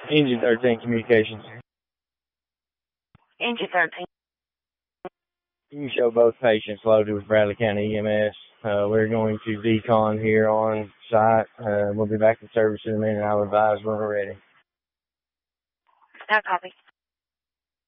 Engine 13 Communications. Engine 13. You can show both patients loaded with Bradley County EMS. We're going to decon here on site. We'll be back in service in a minute. I'll advise when we're ready. No copy.